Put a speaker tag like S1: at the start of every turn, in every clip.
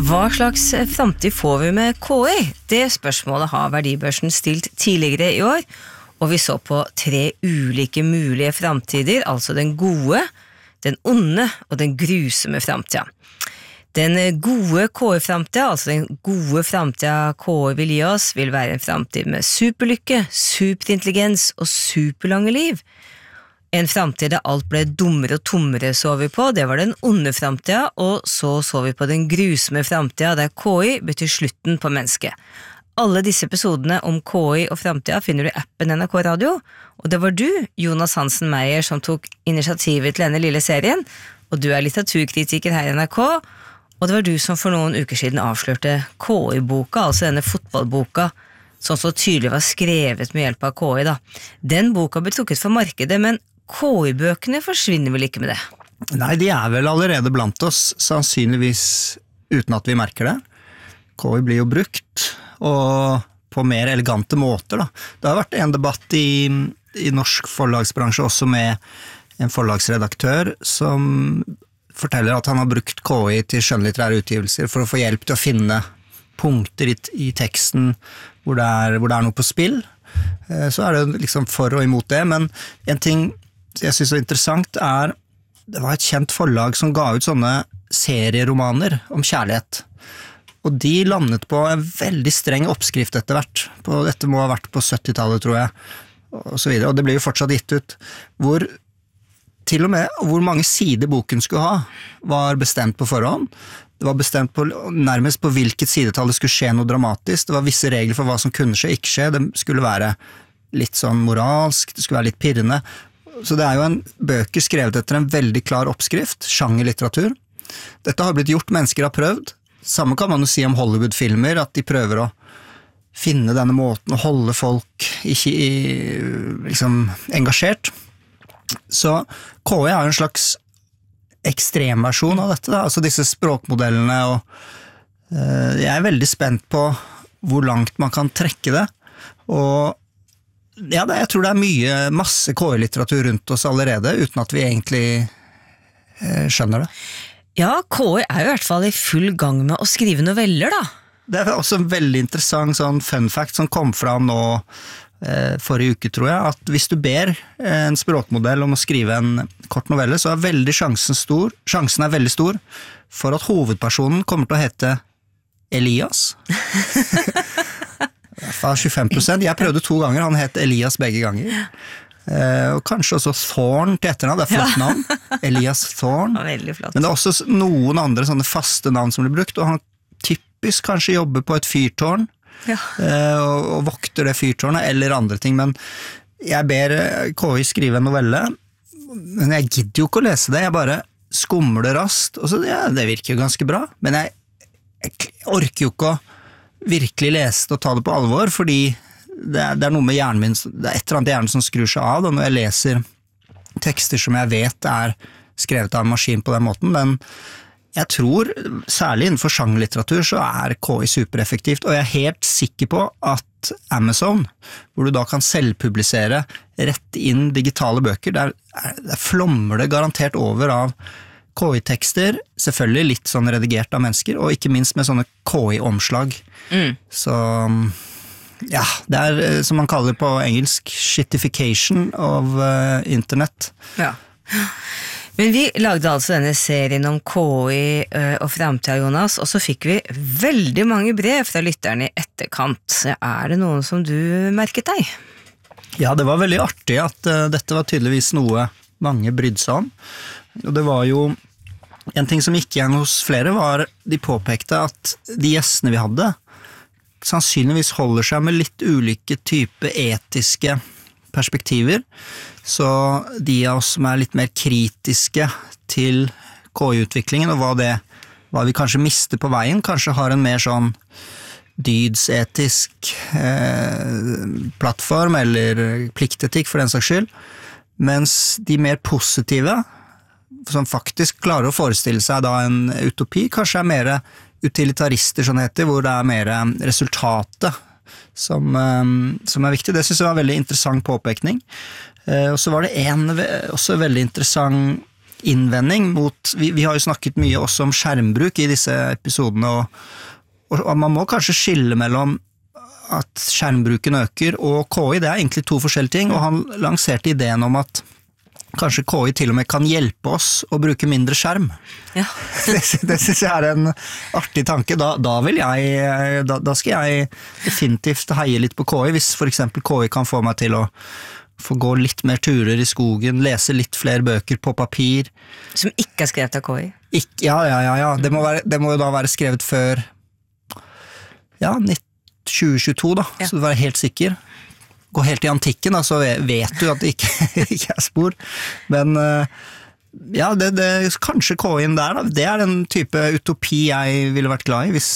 S1: Hva slags framtid får vi med KI? Det spørsmålet har Verdibørsen stilt tidligere i år, og vi så på 3 ulike mulige framtider, altså den gode, den onde og den grusomme framtida. Den gode KI-framtida, altså den gode framtida KI vil gi oss, vil være en framtid med superlykke, superintelligens og superlange liv. En framtid der alt ble dummere og tommere så vi på, det var den onde framtida, og så vi på den grusomme framtida der KI betyr slutten på mennesket. Alle disse episodene om KI og framtida finner du i appen NRK Radio, og det var du, Jonas Hansen Meyer, som tok initiativet til denne lille serien, og du er litteraturkritiker her i NRK, og det var du som for noen uker siden avslørte KI-boka, altså denne fotballboka, som så tydelig var skrevet med hjelp av KI da. Den boka ble trukket for markedet, men KI-bøkene forsvinner vel ikke med det?
S2: Nei, de er vel allerede blant oss, sannsynligvis uten at vi merker det. KI blir jo brukt, og på mer elegante måter da. Det har vært en debatt i norsk forlagsbransje også med en forlagsredaktør som forteller at han har brukt KI til skjønnlitterære utgivelser for å få hjelp til å finne punkter i teksten hvor det er noe på spill. Så det liksom for og imot det, men en ting jeg synes er interessant det var et kjent forlag som ga ut sånne serieromaner om kjærlighet. Og de landet på en veldig streng oppskrift etter hvert. Dette må ha vært på 70-tallet, tror jeg, og så videre. Og det ble jo fortsatt gitt ut. Til og med hvor mange sider boken skulle ha, var bestemt på forhånd. Det var bestemt nærmest på hvilket sidetall det skulle skje noe dramatisk. Det var visse regler for hva som kunne skje, ikke skje. Det skulle være litt sånn moralsk, det skulle være litt pirrende. Så det er jo bøker skrevet etter en veldig klar oppskrift, sjangerlitteratur. Dette har blitt gjort, mennesker har prøvd. Samme kan man jo si om Hollywood-filmer, at de prøver å finne denne måten å holde folk liksom engasjert. Så KI er en slags ekstremversjon av dette, da. Altså disse språkmodellene, og jeg er veldig spent på hvor langt man kan trekke det, og ja, jeg tror det er masse KI-litteratur rundt oss allerede, uten at vi egentlig skjønner det.
S1: Ja, KI er jo i hvert fall i full gang med å skrive noveller da.
S2: Det er også en veldig interessant sånn fun fact som kom fram nå forrige uke, tror jeg, at hvis du ber en språkmodell om å skrive en kort novelle, så er sjansen er veldig stor for at hovedpersonen kommer til å hete Elias. Fra 25%. Jeg prøvde 2 ganger, han het Elias begge ganger. Og kanskje også Thorn til etternavn, det er flott navn. Elias Thorn.
S1: Veldig flott.
S2: Men det er også noen andre sånne faste navn som blir brukt, og han typisk kanskje jobber på et fyrtårn, og vokter det fyrtårnet, eller andre ting, men jeg ber KI skrive en novelle, men jeg gidder jo ikke å lese det, jeg bare skummer det raskt, og så det virker jo ganske bra, men jeg orker jo ikke å virkelig lese det og ta det på alvor, fordi det er noe med hjernen min, det er et eller annet i hjernen som skrur seg av, når jeg leser tekster som jeg vet er skrevet av en maskin på den måten, men jeg tror, særlig innenfor sjangerlitteratur, så er KI supereffektivt, og jeg er helt sikker på at Amazon, hvor du da kan selvpublisere rett inn digitale bøker, der flommer det garantert over av KI-tekster, selvfølgelig litt sånn redigert av mennesker, og ikke minst med sånne KI-omslag. Så ja, det er som man kaller på engelsk shitification of internet.
S1: Ja. Men vi lagde altså denne serien om KI og fremtiden, Jonas, og så fikk vi veldig mange brev fra lytterne i etterkant. Er det noen som du merket deg?
S2: Ja, det var veldig artig at dette var tydeligvis noe mange brydde seg om. Og det var jo en ting som gikk igjen hos flere var, de påpekte at de gjestene vi hadde sannsynligvis holder seg med litt ulike type etiske perspektiver, så de av oss som er litt mer kritiske til KI-utviklingen og hva vi kanskje mister på veien, kanskje har en mer sånn dydsetisk plattform eller pliktetikk for den saks skyld, mens de mer positive som faktisk klarer å forestille seg da en utopi, kanskje er mer utilitarister, sånn heter, hvor det er mer resultatet som er viktig. Det synes jeg var en veldig interessant påpekning. Og så var det også veldig interessant innvending mot, vi har jo snakket mye også om skjermbruk i disse episodene, og man må kanskje skille mellom at skjermbruken øker, og KI, det er egentlig to forskjellige ting, og han lanserte ideen om at kanskje KI til og med kan hjelpe oss å bruke mindre skjerm.
S1: Ja.
S2: det synes jeg en artig tanke. Da skal jeg definitivt heie litt på KI, hvis for eksempel KI kan få meg til å få gå litt mer turer i skogen, lese litt flere bøker på papir.
S1: Som ikke skrevet av KI?
S2: Ja. Det må jo da være skrevet før 2022 da, så du være helt sikker. Gå helt i antikken da, så vet du at det ikke spor. Men kanskje KI-en der da, det en type utopi jeg ville vært glad i,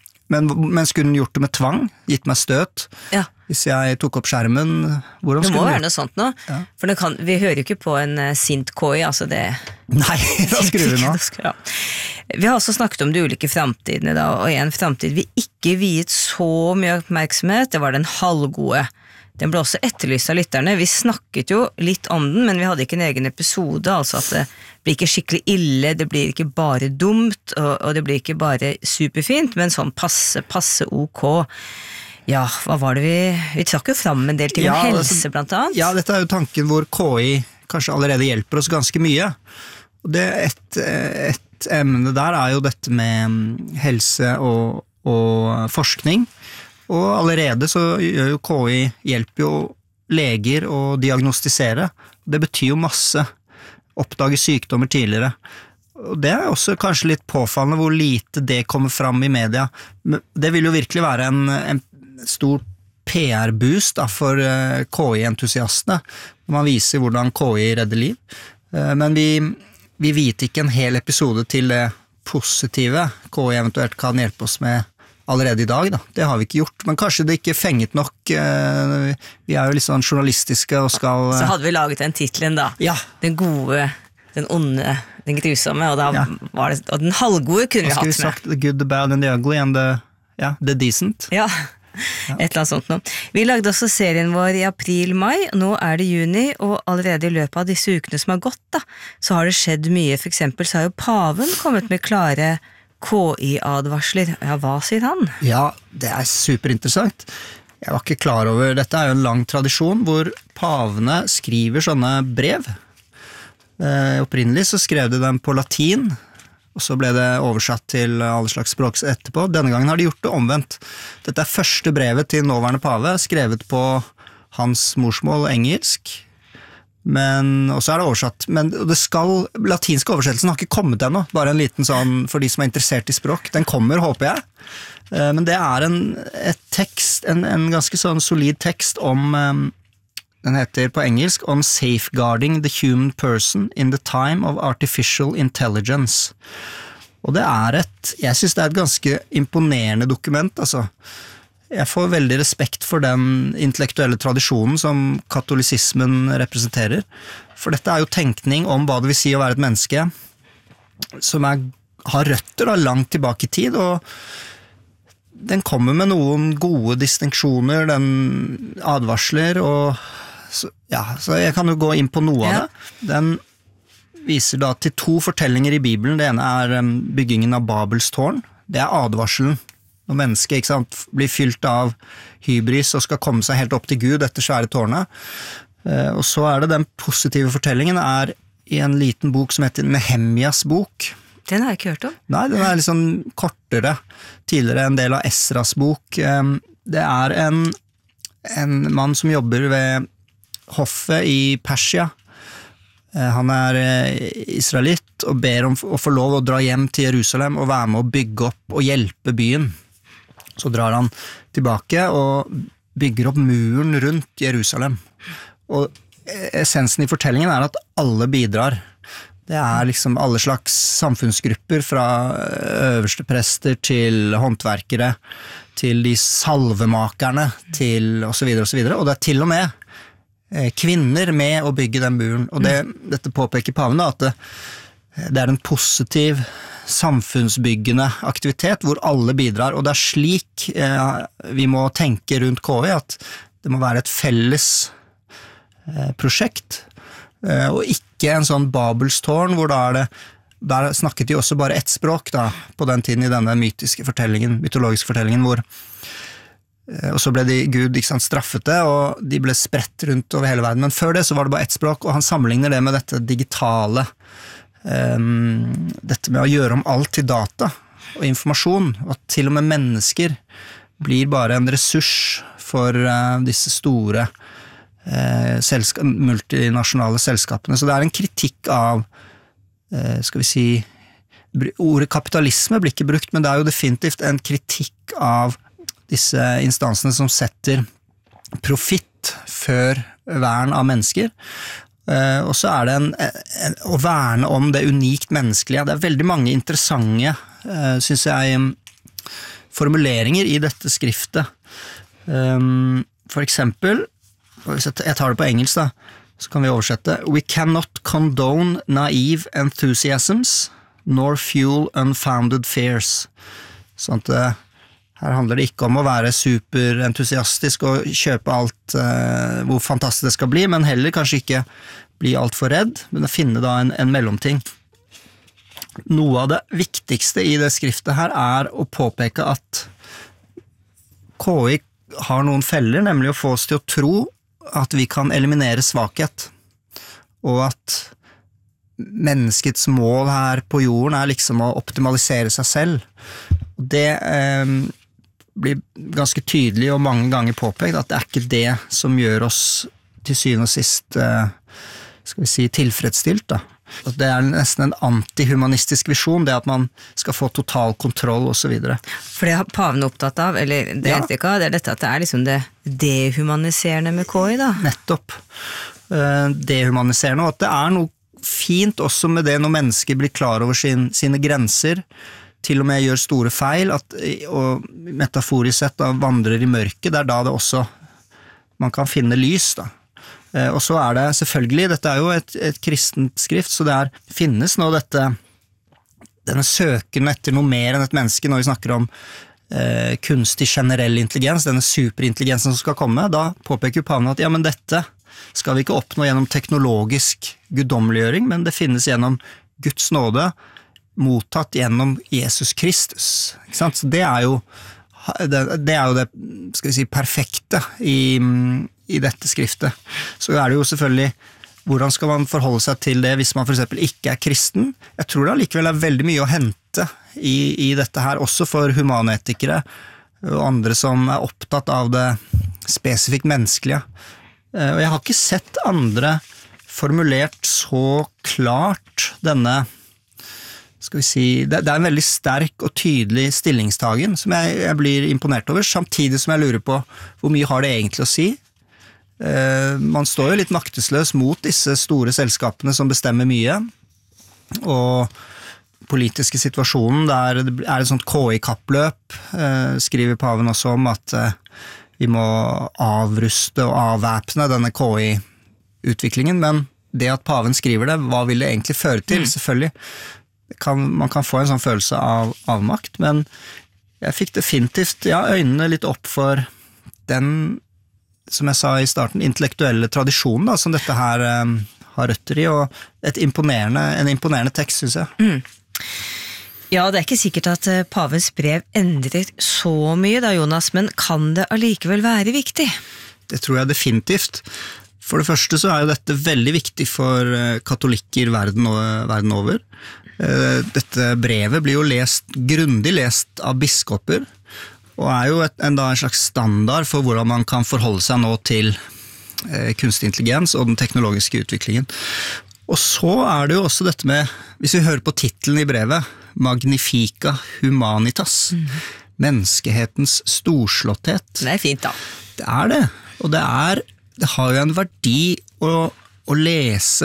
S2: men skulle den gjort det med tvang, gitt meg støt, hvis jeg tok opp skjermen, hvordan skulle den? Det må være
S1: noe sånt nå, for vi hører jo ikke på en sint KI, altså det...
S2: Nei, da skrur vi nå.
S1: Vi har også snakket om de ulike fremtidene da, og en fremtid vi ikke viet så mye oppmerksomhet, det var den halvgode. Den ble også etterlyst av lytterne. Vi snakket jo litt om den, men vi hadde ikke en egen episode, altså at det blir ikke skikkelig ille, det blir ikke bare dumt, og det blir ikke bare superfint, men sånn passe ok. Ja, hva var det vi trakk jo fram en del ting om helse blant annet? Ja,
S2: dette jo tanken hvor KI kanskje allerede hjelper oss ganske mye. Og det et emne der jo dette med helse og forskning. Og allerede så gjør jo KI hjelper jo leger å diagnostisere. Det betyr jo masse. Oppdage sykdommer tidligere. Og det også kanskje litt påfallende hvor lite det kommer fram i media. Det vil jo virkelig være en stor PR-boost for KI-entusiastene. Man viser hvordan KI redder liv. Men vi vet ikke en hel episode til det positive KI eventuelt kan hjelpe oss med allerede i dag da, det har vi ikke gjort, men kanskje det ikke fenget nok, vi jo litt sånn journalistiske og skal...
S1: Så hadde vi laget den titlen da, den gode, den onde, den grusomme, og da var det, og den halvgode kunne vi hatt med.
S2: Skulle vi sagt the good, the bad and the ugly and the decent?
S1: Ja, et eller annet sånt nå. Vi lagde også serien vår i april-mai, nå det juni, og allerede i løpet av disse ukene som har gått da, så har det skjedd mye, for eksempel så har jo paven kommet med klare KI-advarsler. Ja, hva sier han?
S2: Ja, det superinteressant. Jeg var ikke klar over, dette jo en lang tradisjon hvor pavene skriver sånne brev. Opprinnelig så skrev de dem på latin, og så ble det oversatt til alle slags språk etterpå. Denne gangen har de gjort det omvendt. Dette første brevet til nåværende pave, skrevet på hans morsmål engelsk, og så det oversatt, men latinske oversettelsen har ikke kommet ennå, bare en liten sånn for de som interessert i språk, den kommer, håper jeg, men det et tekst, en ganske sånn solid tekst om, den heter på engelsk, On Safeguarding the Human Person in the Time of Artificial Intelligence, og det jeg synes det et ganske imponerende dokument, altså. Jeg får veldig respekt for den intellektuelle tradisjonen som katolisismen representerer. For dette jo tenkning om hva det vil si å være et menneske som har røtter da, langt tilbake i tid, og den kommer med noen gode distinksjoner, den advarsler, og så jeg kan jo gå inn på noe av det. Den viser da til to fortellinger i Bibelen. Det ene byggingen av Babels tårn. Det advarselen. Når mennesket ikke sant, blir fylt av hybris og skal komme seg helt opp til Gud etter svære tårnet. Og så det den positive fortellingen i en liten bok som heter Nehemjas bok.
S1: Den har jeg ikke hørt om.
S2: Nei, den litt sånn kortere, tidligere en del av Esras bok. Det en mann som jobber ved hoffet i Persia. Han israelitt og ber om å få lov å dra hjem til Jerusalem og være med å bygge opp og hjelpe byen. Så drar han tilbake og bygger opp muren rundt Jerusalem. Og essensen i fortellingen at alle bidrar. Det liksom alle slags samfunnsgrupper, fra øverste prester til håndverkere, til de salvemakerne, til og så videre og så videre. Og det til og med kvinner med å bygge den muren. Og dette påpeker paven da, at det en positiv samfunnsbyggende aktivitet hvor alle bidrar, og det slik vi må tenke rundt KI, at det må være et felles prosjekt, og ikke ikke en sånn Babelstårn, hvor der snakket de også bare ett språk da, på den tiden i denne mytologiske fortellingen, hvor og så ble Gud ikke sant, straffet det, og de ble spredt rundt over hele verden, men før det så var det bare ett språk, og han sammenligner det med dette digitale, dette med å gjøre om alt til data og informasjon, og at til og med mennesker blir bare en ressurs for disse store multinasjonale selskapene. Så det en kritikk av, skal vi si, ordet kapitalisme blir ikke brukt, men det jo definitivt en kritikk av disse instansene som setter profitt før vern av mennesker. Og så det å verne om det unikt menneskelige. Det veldig mange interessante, synes jeg, formuleringer i dette skriftet. For eksempel, jeg tar det på engelsk da, så kan vi oversette. We cannot condone naive enthusiasms, nor fuel unfounded fears. Sånn at her handler det ikke om å være superentusiastisk og kjøpe alt hvor fantastisk det skal bli, men heller kanskje ikke bli alt for redd, men å finne da en mellomting. Noe av det viktigste i det skriftet her å påpeke at KI har noen feller, nemlig å få oss til å tro at vi kan eliminere svakhet, og at menneskets mål her på jorden liksom å optimalisere seg selv. Det blir ganske tydelig og mange ganger påpekt at det ikke det som gjør oss til syvende og sist skal vi si tilfredsstilt da. At det nesten en antihumanistisk visjon, det at man skal få total kontroll og så videre.
S1: For det paven opptatt av, eller det etika, det dette at det liksom det dehumaniserende med KI da?
S2: Nettopp. Dehumaniserende, og at det noe fint også med det når mennesker blir klar over sine grenser, til og med gjør store feil, og metaforisk sett da, vandrer i mørket, det da det også man kan finne lys da. Og så det selvfølgelig, dette jo et kristent skrift, så det finnes nå denne søken etter noe mer enn et menneske, når vi snakker om kunstig generell intelligens, denne superintelligensen som skal komme, da påpeker paven at ja, men dette skal vi ikke oppnå gjennom teknologisk guddommeliggjøring, men det finnes gjennom Guds nåde, mottatt gjennom Jesus Kristus. Ikke sant? Så det jo det skal vi si, perfekte i dette skriftet. Så det jo selvfølgelig, hvordan skal man forholde seg til det hvis man for eksempel ikke kristen? Jeg tror det likevel veldig mye å hente i dette her, også for humanetikere og andre som opptatt av det spesifikt menneskelige. Og jeg har ikke sett andre formulert så klart denne skal vi si, det en veldig sterk og tydelig stillingstagen som jeg blir imponert over, samtidig som jeg lurer på hvor mye har det egentlig å si. Man står jo litt maktesløs mot disse store selskapene som bestemmer mye, og politiske situasjonen, der et sånt KI-kappløp, skriver paven også om at vi må avruste og avvæpne denne KI-utviklingen, men det at paven skriver det, hva vil det egentlig føre til? Selvfølgelig man kan få en sånn følelse av avmakt, men jeg fikk definitivt øynene litt opp for den, som jeg sa i starten, intellektuelle tradisjonen da, som dette her har røtter i, og en imponerende tekst, synes jeg.
S1: Ja, det ikke sikkert at pavens brev endrer så mye da, Jonas, men kan det allikevel være viktig?
S2: Det tror jeg definitivt. For det første så jo dette veldig viktig for katolikker verden over. Dette brevet blir jo grundig lest av biskoper, og jo en slags standard for hvordan man kan forholde seg nå til kunstig intelligens og den teknologiske utviklingen. Og så det jo også dette med, hvis vi hører på titelen i brevet, Magnifica Humanitas, menneskehetens storslåtthet.
S1: Det fint da.
S2: Det det, og det har jo en verdi å lese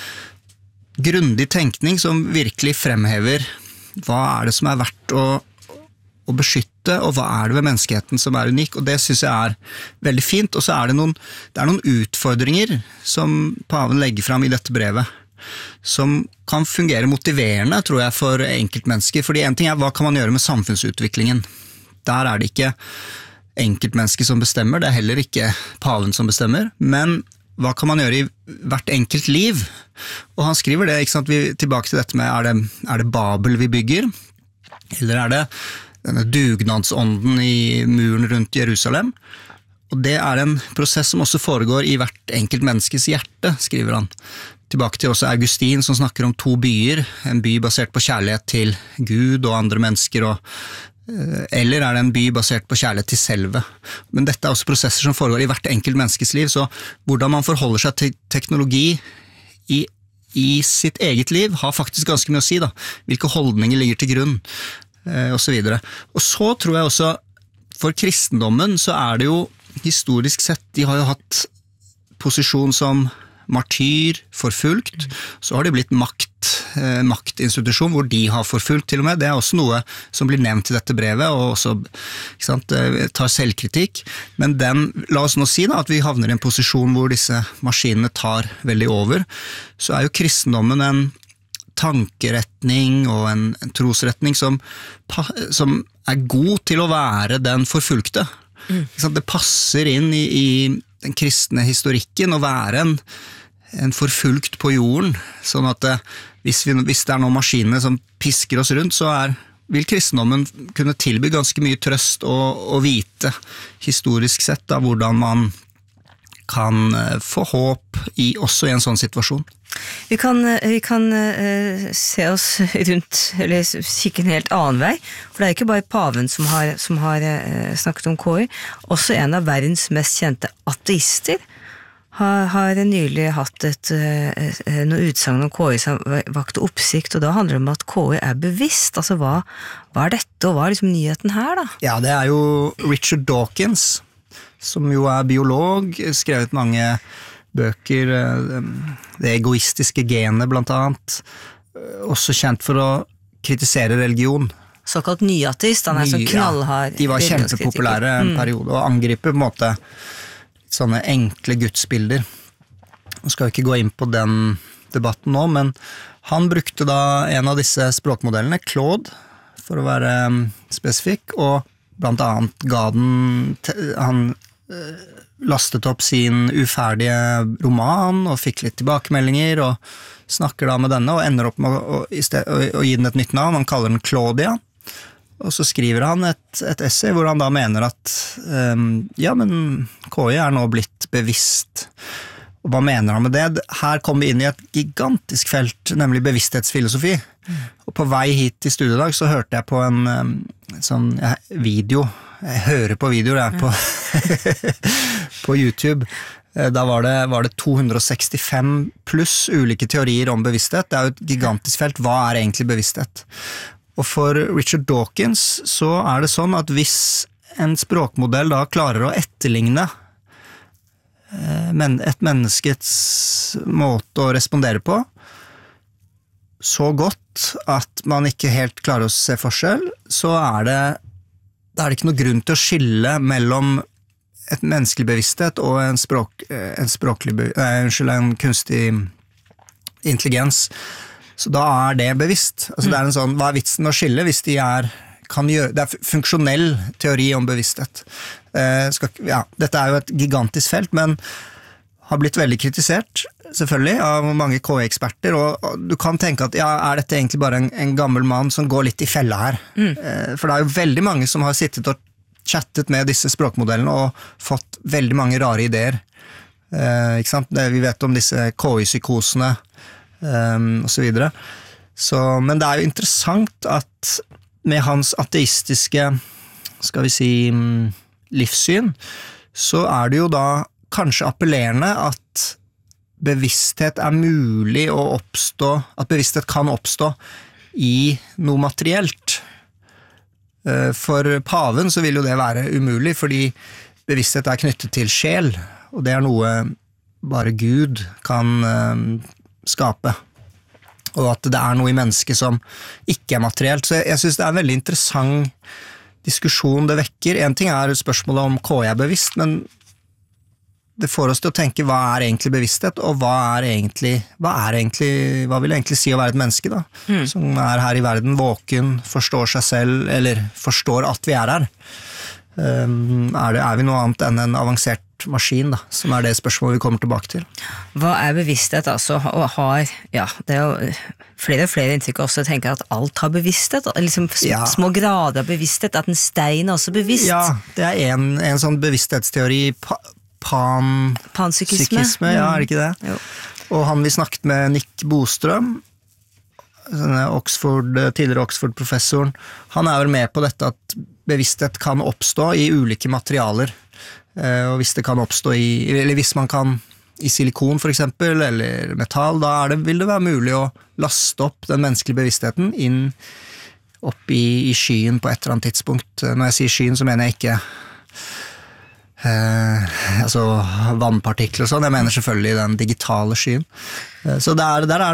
S2: grundig tenkning som virkelig fremhever hva det som verdt å beskytte, og hva det ved menneskeheten som unik, og det synes jeg veldig fint. Og så det noen utfordringer som paven legger fram i dette brevet, som kan fungere motiverende, tror jeg, for enkeltmennesker. Fordi en ting hva kan man gjøre med samfunnsutviklingen? Der det ikke enkeltmennesker som bestemmer, det heller ikke paven som bestemmer, men hva kan man gjøre i hvert enkelt liv? Og han skriver det, ikke sant? Tilbake til dette med, er det Babel vi bygger? Eller er det denne dugnadsånden i muren rundt Jerusalem? Og det er en prosess som også foregår i hvert enkelt menneskes hjerte, skriver han. Tilbake til også Augustin som snakker om 2 byer, en by basert på kjærlighet til Gud og andre mennesker, eller er det en by basert på kjærlighet til selve. Men dette er også prosesser som foregår i hvert enkelt menneskes liv, så hvordan man forholder seg til teknologi i sitt eget liv har faktisk ganske mye å si, da. Hvilke holdninger ligger til grunn, og så videre. Og så tror jeg også, for kristendommen så er det jo historisk sett, de har jo hatt posisjon som martyr, forfulgt, så har de blitt maktinstitusjon hvor de har forfulgt til og med. Det er også noe som blir nevnt i dette brevet, og også ikke sant, tar selvkritikk. Men la oss nå si da, at vi havner i en posisjon hvor disse maskinene tar veldig over, så er jo kristendommen en tankeretning og en trosretning som er god til å være den forfulgte. Det passer inn i den kristne historikken å være en forfulgt på jorden, sånn at hvis det er noen maskinene som pisker oss rundt, så vil kristendommen kunne tilby ganske mye trøst og vite historisk sett da, hvordan man kan få håp også i en sånn situasjon.
S1: Vi kan se oss rundt, eller kikke en helt annen vei, for det er ikke bare paven som har snakket om KI, også en av verdens mest kjente ateister har nylig hatt noe utsagn om KI som vakte oppsikt, og da handler det om at KI er bevisst, altså hva er dette, og hva er liksom nyheten her da?
S2: Ja, det er jo Richard Dawkins, som jo er biolog, skrevet mange bøker, det egoistiske genet blant annet, også kjent for å kritisere religion.
S1: Såkalt nyateist, han er så knallhard.
S2: Ja, de var kjempepopulære en periode, og angriper på en måte sånne enkle gudsbilder. Nå skal vi ikke gå inn på den debatten nå, men han brukte da en av disse språkmodellene, Claude, for å være spesifikk, og blant annet ga han lastet opp sin uferdige roman og fikk litt tilbakemeldinger og snakker da med denne og ender opp med å gi den et nytt navn. Han kaller den Claudia, og så skriver han et essay hvor han da mener at men KI er nå blitt bevisst. Og hva mener han med det? Her kommer vi inn i et gigantisk felt, nemlig bevissthetsfilosofi. Og på vei hit til studiedag så hørte jeg på en sånn video. Jeg hører på videoer, jeg på, på YouTube. Da var det 265 pluss ulike teorier om bevissthet. Det er jo et gigantisk felt. Hva er egentlig bevissthet? Og for Richard Dawkins så er det sånn at hvis en språkmodell da klarer å etterligne et menneskets måte å respondere på så godt at man ikke helt klarer å se forskjell, så er det ikke noe grunn til å skille mellom et menneskelig bevissthet og en kunstig intelligens. Så da er det bevisst. Altså det er en sånn, hva er vitsen med å skille hvis det er funksjonell teori om bevissthet. Dette er jo et gigantisk felt, men har blitt veldig kritisert, selvfølgelig, av mange KI-eksperter, og du kan tenke at er dette egentlig bare en gammel mann som går litt i fella her? For det er jo veldig mange som har sittet og chattet med disse språkmodellene og fått veldig mange rare ideer. Ikke sant? Vi vet om disse KI-psykosene og så videre. Men det er jo interessant at med hans ateistiske, skal vi si, livssyn, så er det jo da kanskje appellerende at bevissthet er mulig å oppstå, at bevissthet kan oppstå i noe materielt. For paven så vil jo det være umulig, fordi bevissthet er knyttet til sjel, og det er noe bare Gud kan skape. Og at det er noe i mennesket som ikke er materielt. Så jeg synes det er en veldig interessant diskusjon det vekker. En ting er spørsmålet om KI er bevisst, men det får oss til å tenke hva er egentlig bevissthet, og hva vil egentlig si å være et menneske da, som er her i verden, våken, forstår seg selv, eller forstår at vi er her. Er vi noe annet enn en avansert maskin da, som det spørsmålet vi kommer tilbake til.
S1: Hva bevissthet altså, og har, ja, det jo flere og flere inntrykk også tenker at alt har bevissthet, liksom små grader av bevissthet, at en stein er også bevisst.
S2: Ja, det en sånn bevisstheitsteori, panpsykisme, ja, det ikke det? Jo. Og han vi snakket med, Nick Bostrøm, tidligere Oxford-professoren, han vel med på dette at bevissthet kan oppstå i ulike materialer. Og hvis det kan oppstå eller hvis man kan i silikon for eksempel, eller metall, da vil det være mulig å laste opp den menneskelige bevisstheten inn opp i skyen på et eller annet tidspunkt. Når jeg sier skyen, så mener jeg ikke altså vannpartikler og sånn, jeg mener selvfølgelig den digitale skyen. Så der det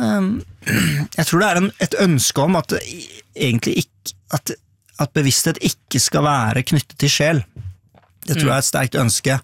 S2: jeg tror det et ønske om at egentlig ikke, at bevissthet ikke skal være knyttet til sjel. Det tror jeg et sterkt ønske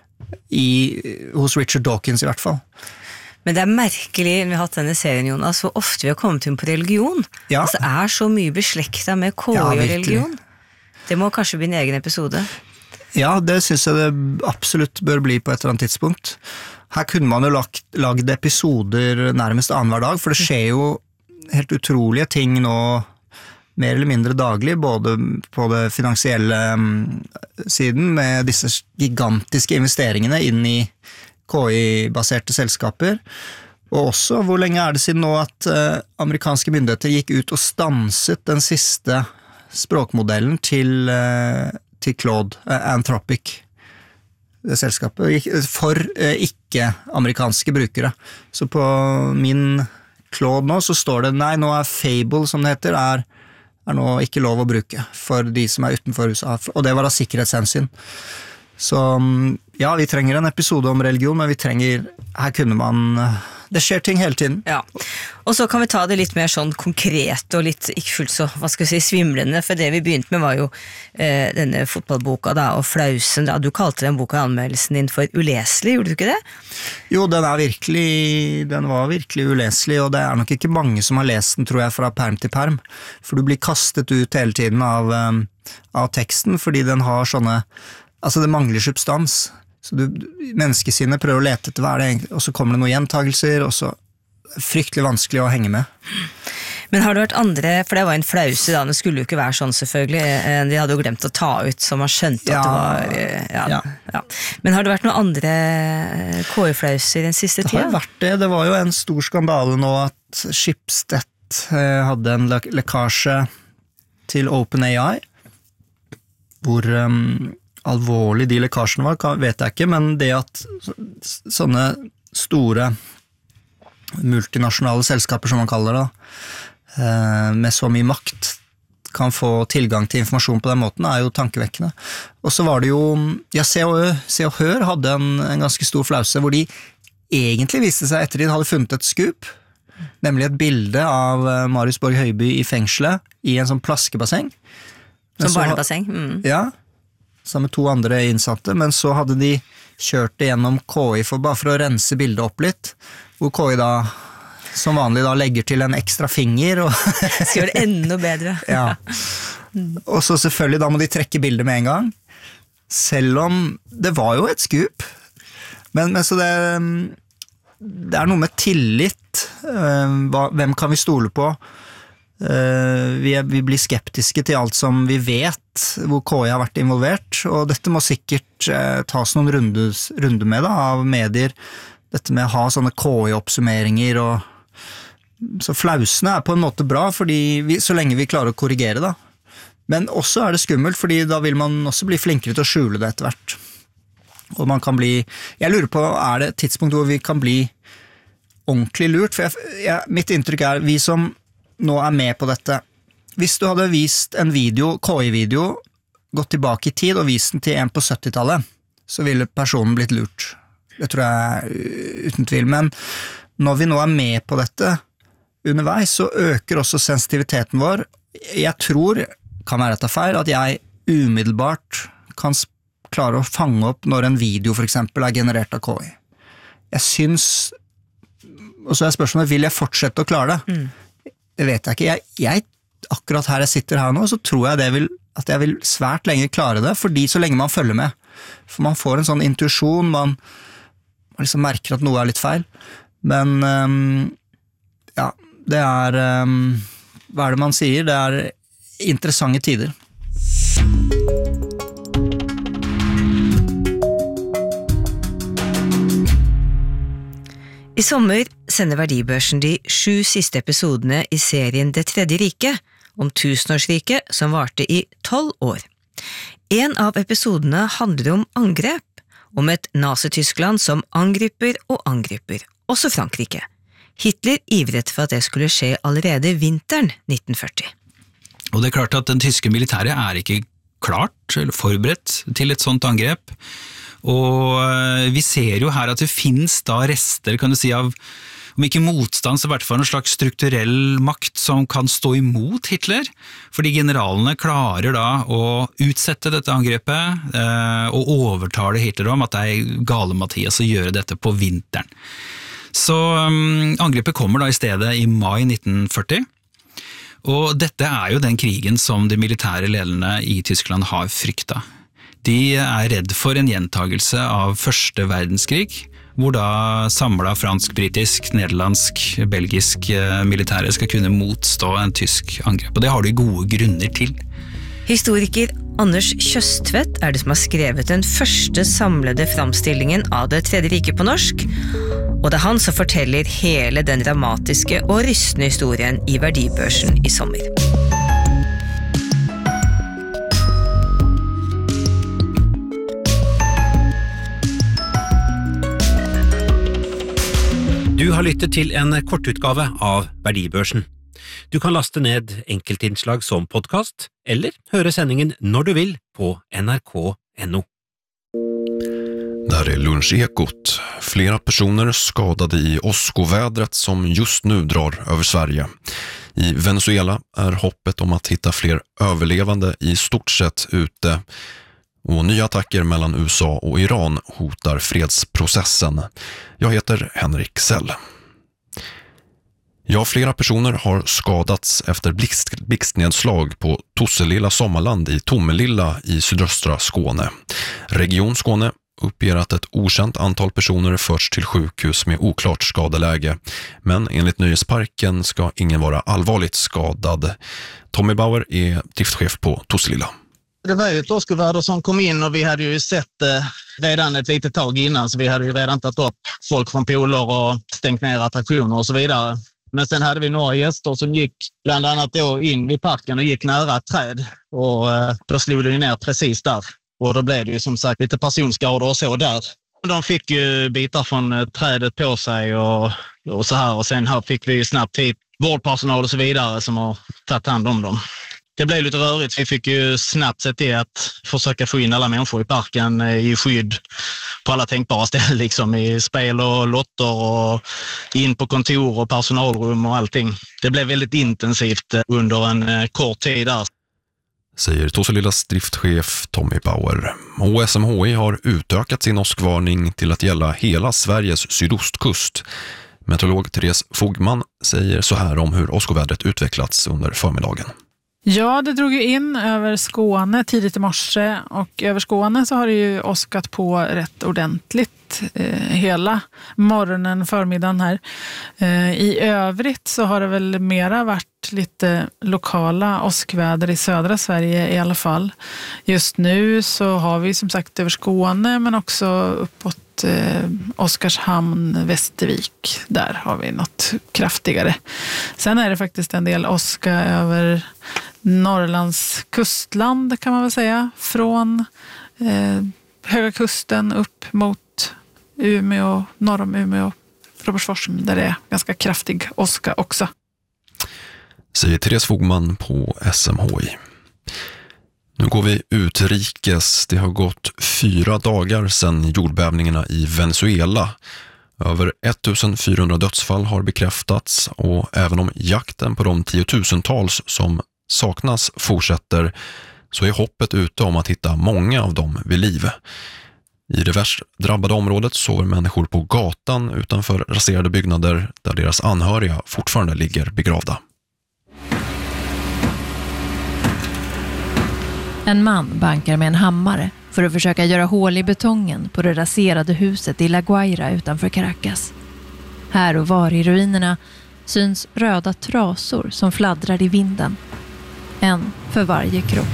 S2: hos Richard Dawkins i hvert fall.
S1: Men det merkelig, vi har hatt denne serien, Jonas, hvor ofte vi har kommet inn på religion. Ja. Altså, så mye beslektet med KI og religion. Det må kanskje bli en egen episode.
S2: Ja, det synes jeg det absolutt bør bli på et eller annet tidspunkt. Her kunne man jo lagd episoder nærmest annenhver dag, for det skjer jo helt utrolige ting nå, mer eller mindre daglig, både på det finansielle siden, med disse gigantiske investeringene inn i KI-baserte selskaper, og også hvor lenge det siden nå at amerikanske myndigheter gikk ut og stanset den siste språkmodellen til Claude, Anthropic, det selskapet, for ikke-amerikanske brukere. Så på min Claude nå så står det, nei, nå Fable, som det heter, er nå ikke lov å bruke for de som utenfor USA, og det var av sikkerhetshensyn. Så ja, vi trenger en episode om religion, men her kunne man, det skjer ting hele tiden.
S1: Ja, og så kan vi ta det litt mer sånn konkret og litt ikke fullt så, hva skal vi si, svimlende, for det vi begynte med var jo denne fotballboka da, og flausen da. Du kalte den boka i anmeldelsen din for uleselig, gjorde du ikke det?
S2: Jo, den var virkelig uleselig, og det nok ikke mange som har lest den, tror jeg, fra perm til perm, for du blir kastet ut hele tiden av teksten, fordi den har sånne, altså det mangler substans, så menneskesinnet prøver å lete etter hva det egentlig, og så kommer det noen gjentagelser, og så fryktelig vanskelig å henge med.
S1: Men har det vært andre, for det var en flause da, det skulle jo ikke være sånn selvfølgelig, de hadde jo glemt å ta ut, så man skjønte at det var, ja. Men har det vært noen andre KI-flauser i den siste tiden?
S2: Det har vært det, det var jo en stor skandale nå at Schibsted hadde en lekkasje til OpenAI, hvor alvorlig de lekkasjene var, vet jeg ikke, men det at sånne store multinasjonale selskaper, som man kaller det, med så mye makt, kan få tilgang til informasjon på den måten, jo tankevekkende. Og så var det jo, Se og Hør hadde en ganske stor flause, hvor de egentlig viste seg etter de hadde funnet et skup, nemlig et bilde av Marius Borg Høiby i fengselet, i en sånn plaskebasseng.
S1: Som barnebasseng?
S2: Ja, sammen med 2 andre innsatte, men så hadde de kjørt det gjennom KI bare for å rense bildet opp litt, hvor KI da, som vanlig da, legger til en ekstra finger.
S1: Skal gjøre det enda bedre.
S2: Ja. Og så selvfølgelig, da må de trekke bildet med en gang, selv om det var jo et skup. Men så det noe med tillit, hvem kan vi stole på? Vi blir skeptiske til alt som vi vet hvor KI har vært involvert, og dette må sikkert tas noen runder med da, av medier, dette med å ha sånne KI-oppsummeringer, og så flausene på en måte bra, fordi så lenge vi klarer å korrigere da, men også det skummelt, fordi da vil man også bli flinkere til å skjule det etter hvert, og man kan bli, jeg lurer på, det et tidspunkt hvor vi kan bli ordentlig lurt, for mitt inntrykk vi som nå med på dette. Hvis du hadde vist en video, KI-video, gått tilbake i tid og vist den til en på 70-tallet, så ville personen blitt lurt. Det tror jeg uten tvil. Men når vi nå med på dette underveis, så øker også sensitiviteten vår. Jeg tror, kan være dette feil, at jeg umiddelbart kan klare å fange opp når en video for eksempel generert av KI. Jeg synes, og så spørsmålet, vil jeg fortsette å klare det? Det vet jeg ikke. Jeg akkurat her jeg sitter her nå, så tror jeg at jeg vil svært lenge klare det, fordi så lenge man følger med. For man får en sånn intuisjon, man liksom merker at noe er litt feil. Men ja, det er hva er det man sier? Det er interessante tider.
S1: I sommer sender Verdibørsen de 7 siste episodene i serien Det tredje riket, om tusenårsriket som varte i 12 år. En av episodene handler om angrep, om et Nazi-Tyskland som angriper og angriper, også Frankrike. Hitler ivret for at det skulle skje allerede vinteren 1940.
S3: Og det er klart at den tyske militæret er ikke klart eller forberedt til et sånt angrep. Og vi ser jo her at det finnes da rester, kan du si, av om ikke motstand, så i hvert fall en slags strukturell makt som kan stå imot Hitler, fordi generalene klarer da å utsette dette angrepet og overtale Hitler om at det er gale Mathias å gjøre dette på vinteren. Så angrepet kommer da i stedet i mai 1940, og dette er jo den krigen som de militære lederne i Tyskland har fryktet. De er redd for en gjentagelse av første verdenskrig, hvor da samlet fransk, britisk, nederlandsk, belgisk militære skal kunne motstå en tysk angrep. Og det har de gode grunner til.
S1: Historiker Anders Kjøstvedt er det som har skrevet den første samlede framstillingen av Det tredje riket på norsk, og det er han som forteller hele den dramatiske og rystende historien i Verdibørsen i sommer.
S4: Du har lyttet til en kortutgave av Verdibørsen. Du kan laste ned enkeltinnslag som podcast, eller høre sendingen når du vil på nrk.no.
S5: Där är lunchekot. Flera personer skadade i åskovädret som just nu drar över Sverige. I Venezuela är hoppet om att hitta fler överlevande i stort sett ute. Och nya attacker mellan USA och Iran hotar fredsprocessen. Jag heter Henrik Sell. Ja, flera personer har skadats efter blixtnedslag på Tosselilla sommarland i Tomelilla i sydöstra Skåne. Region Skåne uppger att ett okänt antal personer förts till sjukhus med oklart skadeläge, men enligt Nöjesparken ska ingen vara allvarligt skadad. Tommy Bauer är driftchef på Tosselilla.
S6: Det var ju ett åskoväder som kom in och vi hade ju sett redan ett litet tag innan, så vi hade ju redan tagit upp folk från poler och stängt ner attraktioner och så vidare. Men sen hade vi några gäster som gick bland annat då in i parken och gick nära ett träd, och då slog det ner precis där. Och då blev det ju som sagt lite personskador och så där. De fick ju bitar från trädet på sig och så här, och sen här fick vi snabbt hit vårdpersonal och så vidare som har tagit hand om dem. Det blev lite rörigt. Vi fick ju snabbt se till att försöka få in alla människor i parken i skydd på alla tänkbara ställen, liksom i spel och lotter och in på kontor och personalrum och allting. Det blev väldigt intensivt under en kort tid där.
S5: Säger Tosselillas driftchef Tommy Bauer. Och SMHI har utökat sin åskvarning till att gälla hela Sveriges sydostkust. Meteorolog Therese Fogman säger så här om hur åskovädret utvecklats under förmiddagen.
S7: Ja, det drog ju in över Skåne tidigt i morse, och över Skåne så har det ju åskat på rätt ordentligt hela morgonen, förmiddagen här. I övrigt så har det väl mera varit lite lokala åskväder i södra Sverige i alla fall. Just nu så har vi som sagt över Skåne, men också uppåt Oskarshamn, Västervik. Där har vi något kraftigare. Sen är det faktiskt en del åska över Norrlands kustland, kan man väl säga. Från Höga kusten upp mot Umeå, norr om Umeå, Robertsfors, där det är ganska kraftig åska också.
S5: Säger Therese Fogman på SMHI. Nu går vi utrikes. Det har gått 4 dagar sedan jordbävningarna i Venezuela. Över 1400 dödsfall har bekräftats, och även om jakten på de tiotusentals som saknas fortsätter, så är hoppet ute om att hitta många av dem vid liv. I det värst drabbade området sover människor på gatan utanför raserade byggnader där deras anhöriga fortfarande ligger begravda.
S8: En man bankar med en hammare för att försöka göra hål i betongen på det raserade huset i La Guaira utanför Caracas. Här och var i ruinerna syns röda trasor som fladdrar i vinden. En för varje kropp.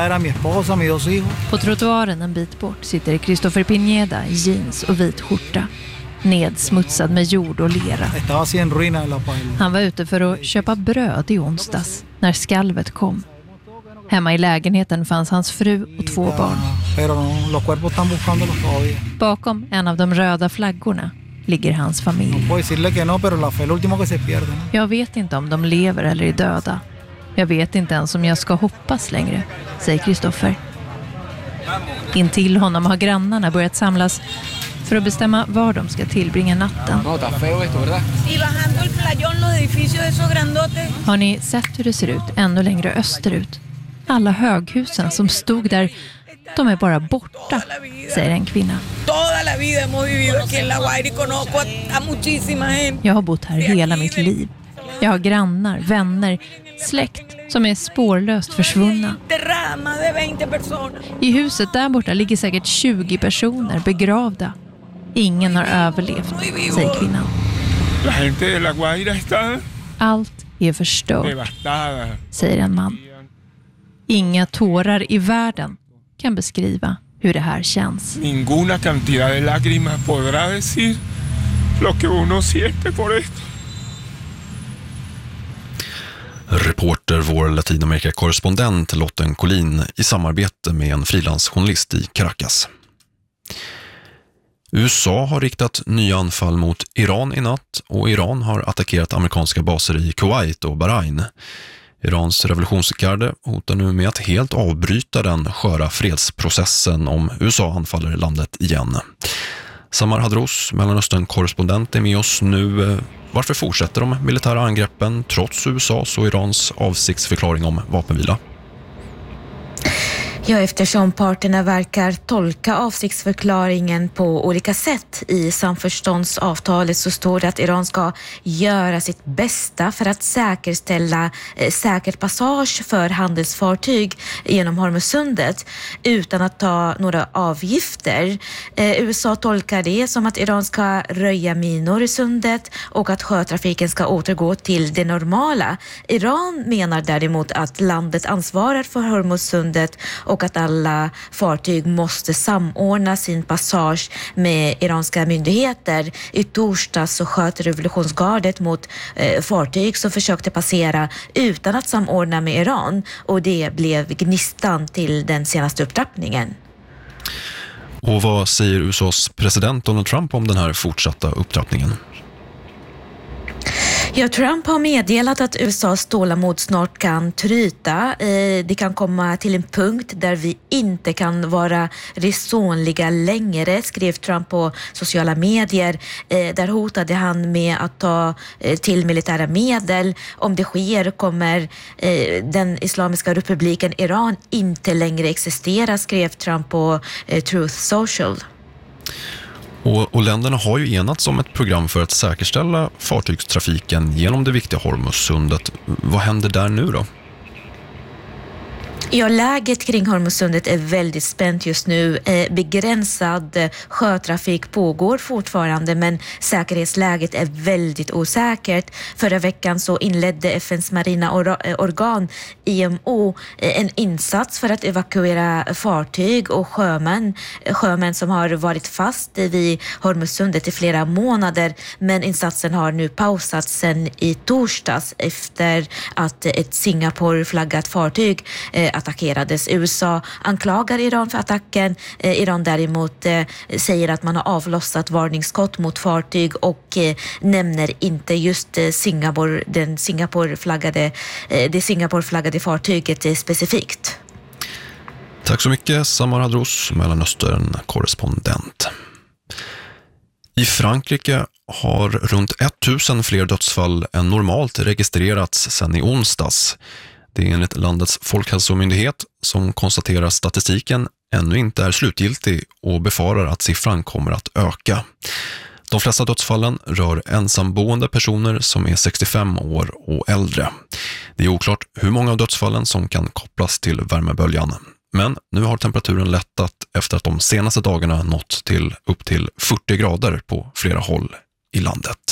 S8: På trottoaren en bit bort sitter Christopher Pineda i jeans och vit skjorta, nedsmutsad med jord och lera. Han var ute för att köpa bröd i onsdags när skalvet kom. Hemma i lägenheten fanns hans fru och 2 barn. Bakom en av de röda flaggorna ligger hans familj. Jag vet inte om de lever eller är döda. Jag vet inte ens om jag ska hoppas längre, säger Christopher. Intill honom har grannarna börjat samlas för att bestämma var de ska tillbringa natten. Har ni sett hur det ser ut ännu längre österut? Alla höghusen som stod där, de är bara borta, säger en kvinna. Jag har bott här hela mitt liv. Jag har grannar, vänner, släkt som är spårlöst försvunna. I huset där borta ligger säkert 20 personer begravda. Ingen har överlevt, säger kvinnan. Allt är förstört, säger en man. Inga tårar i världen kan beskriva hur det här känns.
S9: Ninguna cantidad de lágrimas podrá decir lo que uno siente por esto.
S5: Reporter vår Latinamerika-korrespondent Lotten Collin i samarbete med en frilansjournalist i Caracas. USA har riktat nya anfall mot Iran i natt och Iran har attackerat amerikanska baser i Kuwait och Bahrain. Irans revolutionsgarde hotar nu med att helt avbryta den sköra fredsprocessen om USA anfaller landet igen. Samar Hadros, Mellanöstern-korrespondent, är med oss nu. Varför fortsätter de militära angreppen trots USAs och Irans avsiktsförklaring om vapenvila?
S10: Ja, eftersom parterna verkar tolka avsiktsförklaringen på olika sätt i samförståndsavtalet så står det att Iran ska göra sitt bästa för att säkerställa säker passage för handelsfartyg genom Hormuzsundet utan att ta några avgifter. USA tolkar det som att Iran ska röja minor i sundet och att sjötrafiken ska återgå till det normala. Iran menar däremot att landet ansvarar för Hormuzsundet och att alla fartyg måste samordna sin passage med iranska myndigheter. I torsdags så sköt revolutionsgardet mot fartyg som försökte passera utan att samordna med Iran och det blev gnistan till den senaste upptrappningen.
S5: Och vad säger USAs president Donald Trump om den här fortsatta upptrappningen?
S10: Ja, Trump har meddelat att USAs tålamod snart kan tryta. Det kan komma till en punkt där vi inte kan vara resonliga längre, skrev Trump på sociala medier. Där hotade han med att ta till militära medel. Om det sker kommer den Islamiska republiken Iran inte längre existera, skrev Trump på Truth Social.
S5: Och länderna har ju enats om ett program för att säkerställa fartygstrafiken genom det viktiga Hormuzsundet. Vad händer där nu då?
S10: Ja, läget kring Hormuzsundet är väldigt spänt just nu. Begränsad sjötrafik pågår fortfarande men säkerhetsläget är väldigt osäkert. Förra veckan så inledde FNs marina organ IMO en insats för att evakuera fartyg och sjömän som har varit fast vid Hormuzsundet i flera månader, men insatsen har nu pausats sedan i torsdags efter att ett Singapore-flaggat fartyg attackerades. USA anklagar Iran för attacken. Iran däremot säger att man har avlossat varningsskott mot fartyg och nämner inte just det Singapore-flaggade fartyget specifikt.
S5: Tack så mycket, Samar Hadros, Mellanöstern-korrespondent. I Frankrike har runt 1000 fler dödsfall än normalt registrerats sedan i onsdags. Det är enligt landets folkhälsomyndighet som konstaterar att statistiken ännu inte är slutgiltig och befarar att siffran kommer att öka. De flesta dödsfallen rör ensamboende personer som är 65 år och äldre. Det är oklart hur många av dödsfallen som kan kopplas till värmeböljan. Men nu har temperaturen lättat efter att de senaste dagarna nått upp till 40 grader på flera håll i landet.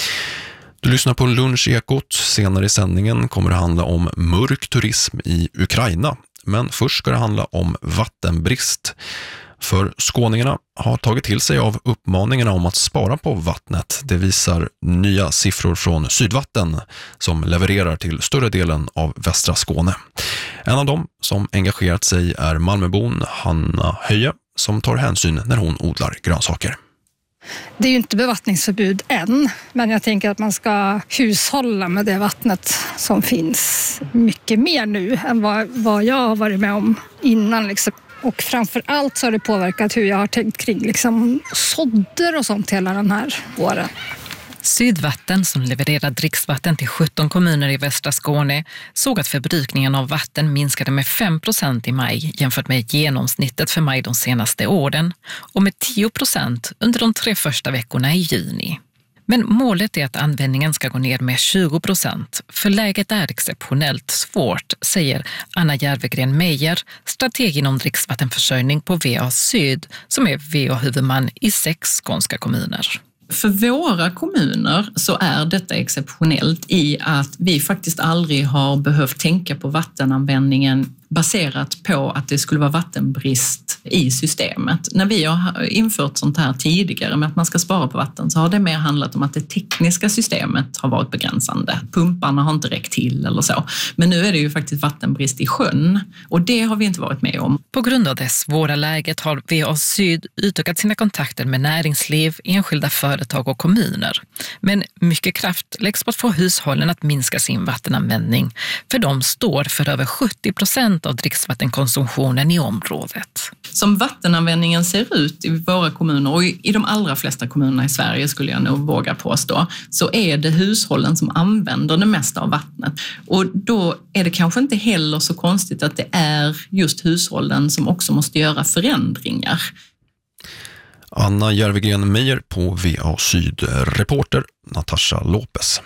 S5: Du lyssnar på Lunchekot. Senare i sändningen kommer det handla om mörk turism i Ukraina. Men först ska det handla om vattenbrist. För skåningarna har tagit till sig av uppmaningarna om att spara på vattnet. Det visar nya siffror från Sydvatten som levererar till större delen av västra Skåne. En av dem som engagerat sig är Malmöbon Hanna Höje som tar hänsyn när hon odlar grönsaker.
S11: Det är ju inte bevattningsförbud än, men jag tänker att man ska hushålla med det vattnet som finns mycket mer nu än vad jag har varit med om innan. Liksom. Och framför allt så har det påverkat hur jag har tänkt kring liksom, sådder och sånt hela den här åren.
S12: Sydvatten, som levererar dricksvatten till 17 kommuner i västra Skåne, såg att förbrukningen av vatten minskade med 5% i maj jämfört med genomsnittet för maj de senaste åren och med 10% under de 3 första veckorna i juni. Men målet är att användningen ska gå ner med 20%, för läget är exceptionellt svårt, säger Anna Järvegren Meijer, strateg inom dricksvattenförsörjning på VA Syd, som är VA-huvudman i 6 skånska kommuner.
S13: För våra kommuner så är detta exceptionellt i att vi faktiskt aldrig har behövt tänka på vattenanvändningen baserat på att det skulle vara vattenbrist i systemet. När vi har infört sånt här tidigare med att man ska spara på vatten så har det mer handlat om att det tekniska systemet har varit begränsande. Pumparna har inte räckt till eller så. Men nu är det ju faktiskt vattenbrist i sjön och det har vi inte varit med om.
S12: På grund av det svåra läget har VA Syd utökat sina kontakter med näringsliv, enskilda företag och kommuner. Men mycket kraft läggs på att få hushållen att minska sin vattenanvändning, för de står för över 70% av dricksvattenkonsumtionen i området.
S13: Som vattenanvändningen ser ut i våra kommuner och i de allra flesta kommunerna i Sverige skulle jag nog våga påstå, så är det hushållen som använder det mesta av vattnet. Och då är det kanske inte heller så konstigt att det är just hushållen som också måste göra förändringar.
S5: Anna Järvegren Meijer på VA Syd, reporter Natasha Lopez.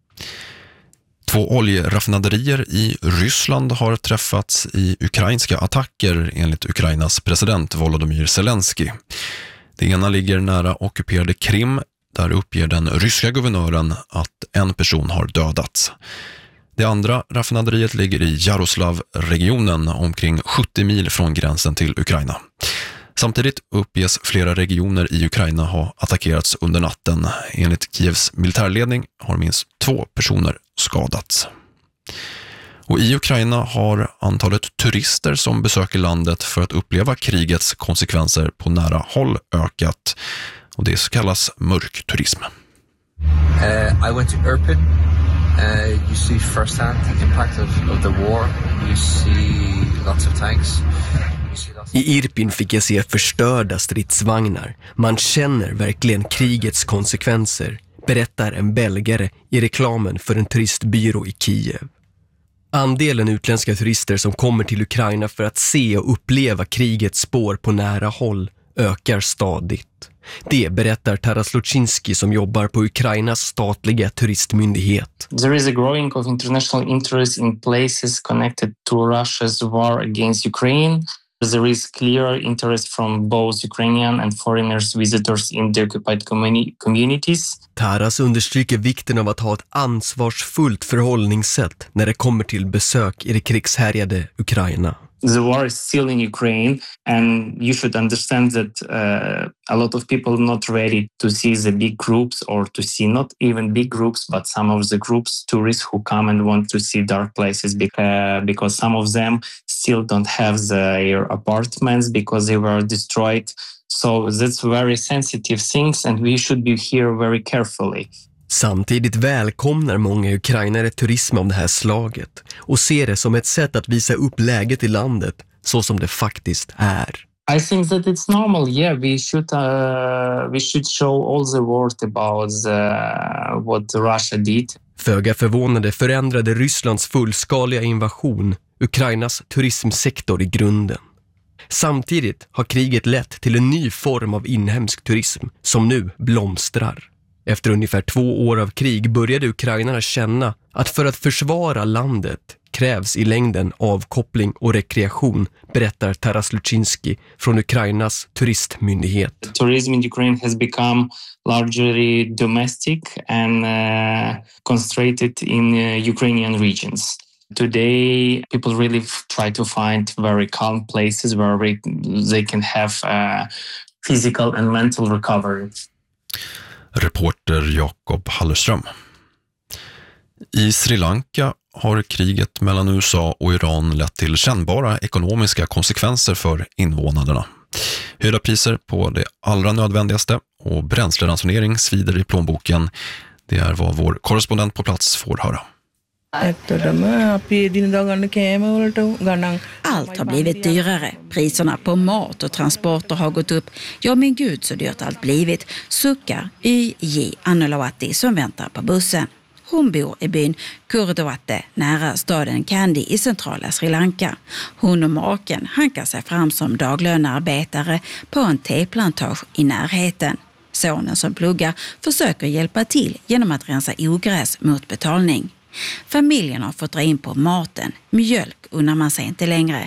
S5: 2 oljeraffinaderier i Ryssland har träffats i ukrainska attacker enligt Ukrainas president Volodymyr Zelensky. Det ena ligger nära ockuperade Krim, där uppger den ryska guvernören att en person har dödats. Det andra raffinaderiet ligger i Jaroslav-regionen, omkring 70 mil från gränsen till Ukraina. Samtidigt uppges flera regioner i Ukraina ha attackerats under natten. Enligt Kievs militärledning har minst 2 personer skadats. Och i Ukraina har antalet turister som besöker landet för att uppleva krigets konsekvenser på nära håll ökat. Och det kallas mörkturism.
S14: I went to Irpin. You see firsthand the impact of the war. You see lots of tanks.
S15: I Irpin fick jag se förstörda stridsvagnar. Man känner verkligen krigets konsekvenser, berättar en belgare i reklamen för en turistbyrå i Kiev. Andelen utländska turister som kommer till Ukraina för att se och uppleva krigets spår på nära håll ökar stadigt. Det berättar Taras Luczynski som jobbar på Ukrainas statliga turistmyndighet.
S16: There is a growing of international interest in places connected to Russia's war against Ukraine. There is clear interest from both Ukrainian and foreigners visitors in the occupied communities.
S15: Taras understryker vikten av att ha ett ansvarsfullt förhållningssätt när det kommer till besök i det krigshärjade Ukraina.
S16: The war is still in Ukraine and you should understand that a lot of people are not ready to see the big groups or to see not even big groups but some of the groups, tourists who come and want to see dark places because some of them still don't have their apartments because they were destroyed. So that's very sensitive things and we should be here very carefully.
S15: Samtidigt välkomnar många ukrainare turism av det här slaget och ser det som ett sätt att visa upp läget i landet så som det faktiskt är.
S16: I think that it's normal. Yeah, we should show all the world about what Russia did.
S15: Föga förvånande förändrade Rysslands fullskaliga invasion Ukrainas turismsektor i grunden. Samtidigt har kriget lett till en ny form av inhemsk turism som nu blomstrar. Efter ungefär 2 år av krig började ukrainarna känna att för att försvara landet krävs i längden avkoppling och rekreation, berättar Taras Luczynski från Ukrainas turistmyndighet.
S16: Tourism in Ukraine has become largely domestic and concentrated in Ukrainian regions. Today, people really try to find very calm places where they can have physical and mental recovery.
S5: Reporter Jakob Hallerström. I Sri Lanka har kriget mellan USA och Iran lett till kännbara ekonomiska konsekvenser för invånarna. Höjda priser på det allra nödvändigaste och bränsleransonering svider i plånboken. Det är vad vår korrespondent på plats får höra.
S17: Allt har blivit dyrare. Priserna på mat och transporter har gått upp. Ja men gud så dyrt allt blivit. Suckar Y.J. Anulawati som väntar på bussen. Hon bor i byn Kurdawate nära staden Kandy i centrala Sri Lanka. Hon och maken hankar sig fram som daglönearbetare på en teplantage i närheten. Sonen som pluggar försöker hjälpa till genom att rensa ogräs mot betalning. Familjen har fått dra in på maten. Mjölk unnar man sig inte längre.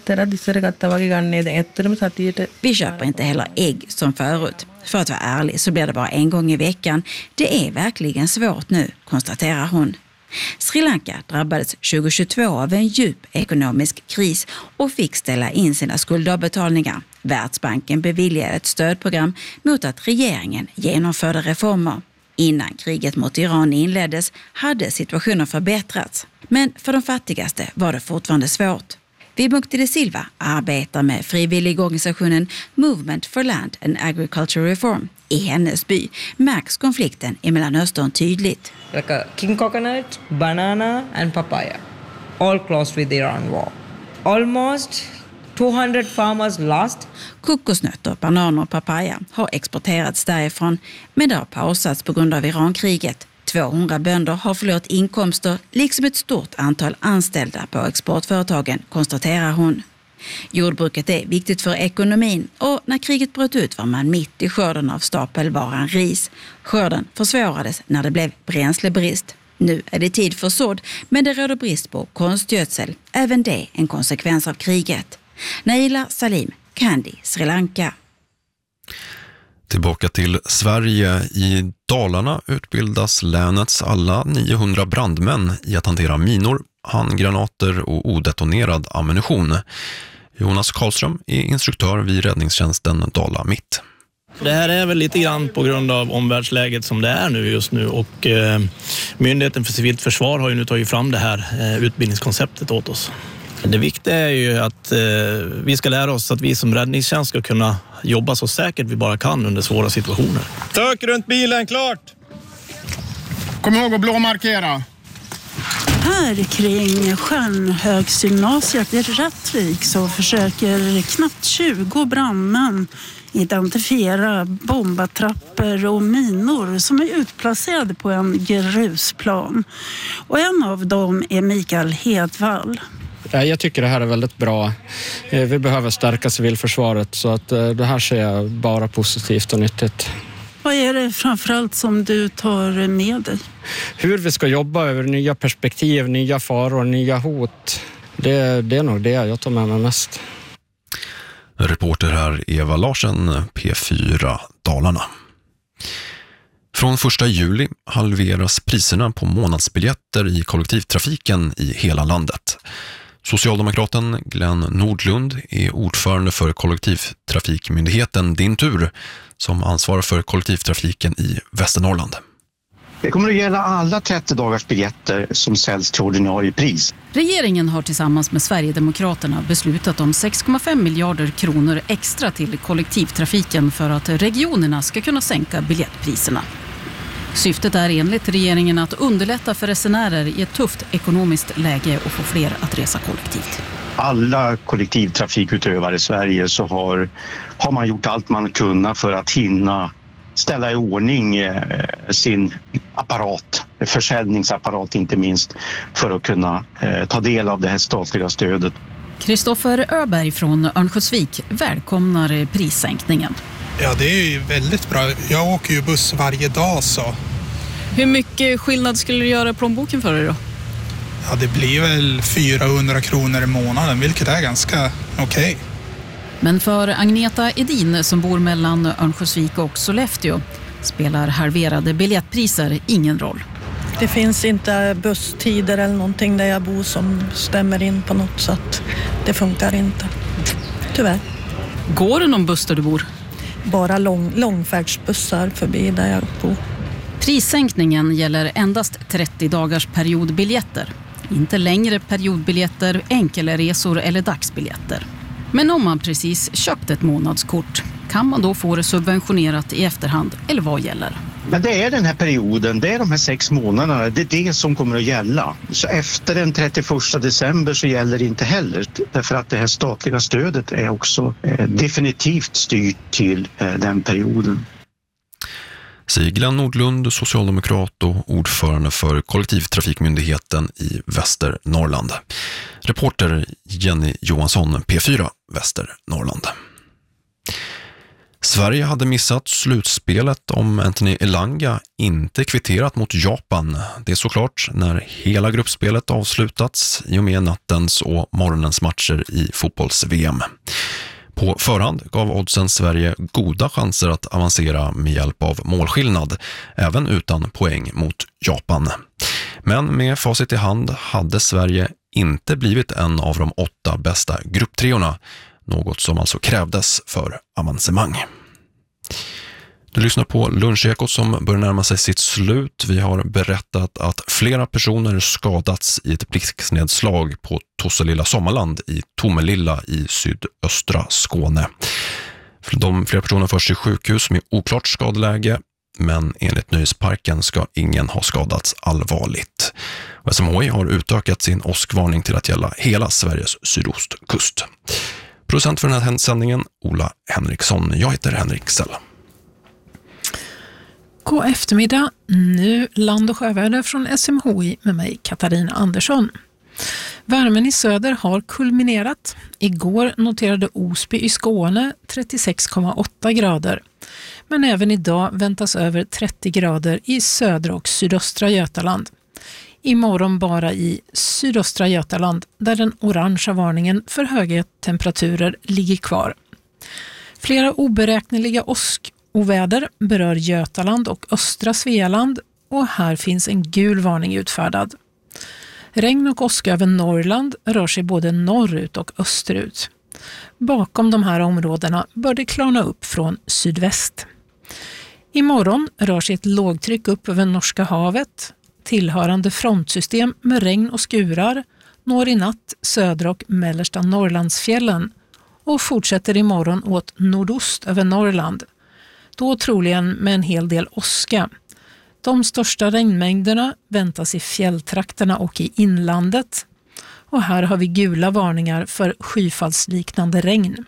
S17: Vi köper inte heller ägg som förut. För att vara ärlig så blir det bara en gång i veckan. Det är verkligen svårt nu, konstaterar hon. Sri Lanka drabbades 2022 av en djup ekonomisk kris och fick ställa in sina skuldavbetalningar. Världsbanken beviljade ett stödprogram mot att regeringen genomförde reformer. Innan kriget mot Iran inleddes hade situationen förbättrats. Men för de fattigaste var det fortfarande svårt. Vibukti de Silva arbetar med frivilligorganisationen Movement for Land and Agriculture Reform. I hennes by märks konflikten i Mellanöstern tydligt.
S18: Like a king coconut, banana and papaya. All close with the Iran war. Almost 200 farmers lost.
S17: Kokosnötter, bananer och papaya har exporterats därifrån, men det har pausats på grund av Irankriget. 200 bönder har förlorat inkomster, liksom ett stort antal anställda på exportföretagen, konstaterar hon. Jordbruket är viktigt för ekonomin och när kriget bröt ut var man mitt i skörden av stapelvaran ris. Skörden försvårades när det blev bränslebrist. Nu är det tid för sådd, men det råder brist på konstgödsel. Även det en konsekvens av kriget. Naila Salim, Kandy, Sri Lanka.
S5: Tillbaka till Sverige. I Dalarna utbildas länets alla 900 brandmän i att hantera minor, handgranater och odetonerad ammunition. Jonas Karlström är instruktör vid räddningstjänsten Dala Mitt.
S19: Det här är väl lite grann på grund av omvärldsläget som det är nu just nu och Myndigheten för civilt försvar har ju nu tagit fram det här utbildningskonceptet åt oss. Det viktiga är ju att vi ska lära oss att vi som räddningstjänst ska kunna jobba så säkert vi bara kan under svåra situationer.
S20: Tök runt bilen, klart! Kom ihåg att blåmarkera.
S21: Här kring Stjärnhögsgymnasiet i Rättvik så försöker knappt 20 brandmän identifiera bombattrappor och minor som är utplacerade på en grusplan. Och en av dem är Mikael Hedvall.
S22: Jag tycker det här är väldigt bra. Vi behöver stärka civilförsvaret så att det här ser jag bara positivt och nyttigt.
S21: Vad är det framförallt som du tar med dig?
S22: Hur vi ska jobba över nya perspektiv, nya faror, nya hot. Det är nog det jag tar med mig mest.
S5: Reporter här Eva Larsen, P4 Dalarna. Från 1 juli halveras priserna på månadsbiljetter i kollektivtrafiken i hela landet. Socialdemokraten Glenn Nordlund är ordförande för kollektivtrafikmyndigheten Din Tur som ansvarar för kollektivtrafiken i Västernorrland.
S23: Det kommer att gälla alla 30 dagars biljetter som säljs till ordinarie pris.
S24: Regeringen har tillsammans med Sverigedemokraterna beslutat om 6,5 miljarder kronor extra till kollektivtrafiken för att regionerna ska kunna sänka biljettpriserna. Syftet är enligt regeringen att underlätta för resenärer i ett tufft ekonomiskt läge och få fler att resa kollektivt.
S23: Alla kollektivtrafikutövare i Sverige så har man gjort allt man kunnat för att hinna ställa i ordning sin apparat, försäljningsapparat inte minst, för att kunna ta del av det här statliga stödet.
S24: Kristoffer Öberg från Örnsköldsvik välkomnar prissänkningen.
S25: Ja, det är ju väldigt bra. Jag åker ju buss varje dag så.
S24: Hur mycket skillnad skulle du göra i plånboken för dig då?
S25: Ja, det blir väl 400 kronor i månaden, vilket är ganska okej.
S24: Men för Agneta Edin som bor mellan Örnsköldsvik och Sollefteå spelar halverade biljettpriser ingen roll.
S1: Det finns inte busstider eller någonting där jag bor som stämmer in på något sätt. Det funkar inte. Tyvärr.
S24: Går det någon buss där du bor?
S1: Bara långfärdsbussar förbi där jag bor.
S24: Prissänkningen gäller endast 30 dagars periodbiljetter. Inte längre periodbiljetter, enkelresor eller dagsbiljetter. Men om man precis köpt ett månadskort, kan man då få det subventionerat i efterhand, eller vad gäller?
S23: Men det är den här perioden, det är de här 6 månaderna, det är det som kommer att gälla. Så efter den 31 december så gäller det inte heller, därför att det här statliga stödet är också definitivt styrt till den perioden.
S5: Säger Glenn Nordlund, socialdemokrat och ordförande för kollektivtrafikmyndigheten i Västernorrland. Reporter Jenny Johansson, P4 Västernorrland. Sverige hade missat slutspelet om Anthony Elanga inte kvitterat mot Japan. Det är såklart när hela gruppspelet avslutats i och med nattens och morgonens matcher i fotbolls-VM. På förhand gav oddsen Sverige goda chanser att avancera med hjälp av målskillnad, även utan poäng mot Japan. Men med facit i hand hade Sverige inte blivit en av de 8 bästa grupptreorna, något som alltså krävdes för avancemang. Du lyssnar på Lunchekot som börjar närma sig sitt slut. Vi har berättat att flera personer skadats i ett blixtnedslag på Tosselilla Sommarland i Tomelilla i sydöstra Skåne. Flera personer förs till sjukhus med oklart skadeläge, men enligt Nöjesparken ska ingen ha skadats allvarligt. SMHI har utökat sin åskvarning till att gälla hela Sveriges sydostkust. Producent för den här sändningen, Ola Henriksson. Jag heter Henrik Sell.
S2: God eftermiddag. Nu land- och sjöväder från SMHI med mig, Katarina Andersson. Värmen i söder har kulminerat. Igår noterade Osby i Skåne 36,8 grader. Men även idag väntas över 30 grader i södra och sydöstra Götaland. Imorgon bara i sydöstra Götaland där den orangea varningen för höga temperaturer ligger kvar. Flera oberäkneliga åskoväder berör Götaland och östra Svealand och här finns en gul varning utfärdad. Regn och åska över Norrland rör sig både norrut och österut. Bakom de här områdena bör det klarna upp från sydväst. Imorgon rör sig ett lågtryck upp över Norska havet. Tillhörande frontsystem med regn och skurar når i natt södra och mellersta Norrlandsfjällen och fortsätter imorgon åt nordost över Norrland. Då troligen med en hel del åska. De största regnmängderna väntas i fjälltrakterna och i inlandet. Och här har vi gula varningar för skyfallsliknande regn.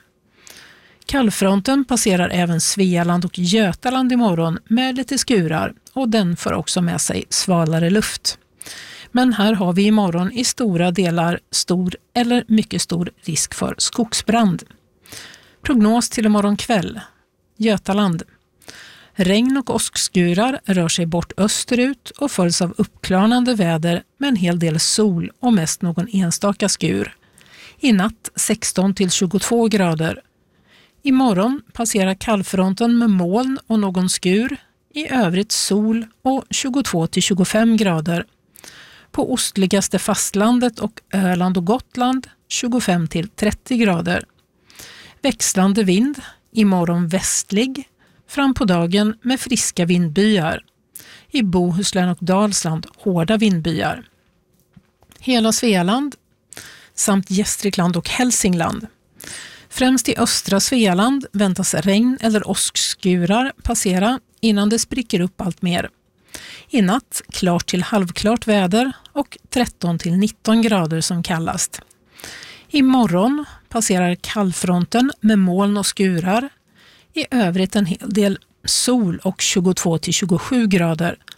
S2: Kallfronten passerar även Svealand och Götaland imorgon med lite skurar och den får också med sig svalare luft. Men här har vi imorgon i stora delar stor eller mycket stor risk för skogsbrand. Prognos till imorgon kväll. Götaland. Regn och åskskurar rör sig bort österut och följs av uppklarnande väder med en hel del sol och mest någon enstaka skur. I natt 16 till 22 grader. Imorgon passerar kallfronten med moln och någon skur. I övrigt sol och 22 till 25 grader. På ostligaste fastlandet och Öland och Gotland 25 till 30 grader. Växlande vind, imorgon västlig, fram på dagen med friska vindbyar. I Bohuslän och Dalsland hårda vindbyar. Hela Svealand samt Gästrikland och Hälsingland. Främst i östra Svealand väntas regn eller åskskurar passera innan det spricker upp allt mer. I natt klart till halvklart väder och 13 till 19 grader som kallast. Imorgon passerar kallfronten med moln och skurar. I övrigt en hel del sol och 22 till 27 grader